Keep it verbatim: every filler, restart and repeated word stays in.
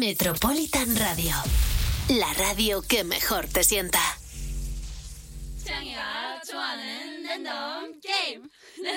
Metropolitan Radio. La radio que mejor te sienta. 창이가 좋아하는 랜덤 게임.